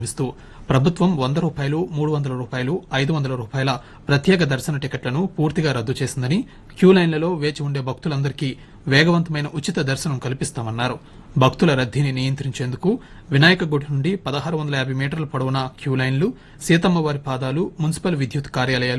ఇస్తూ ప్రభుత్వం ₹100, ₹300, ₹500 ప్రత్యేక దర్శన టికెట్లను పూర్తిగా రద్దు చేసిందని, క్యూలైన్లలో వేచి ఉండే భక్తులందరికీ వేగవంతమైన ఉచిత దర్శనం కల్పిస్తామన్నారు. భక్తుల రద్దీని నియంత్రించేందుకు వినాయక గుడి నుండి 1650 మీటర్ల పొడవున క్యూలైన్లు, సీతమ్మవారి పాదాలు, మున్సిపల్ విద్యుత్ కార్యాలయాలు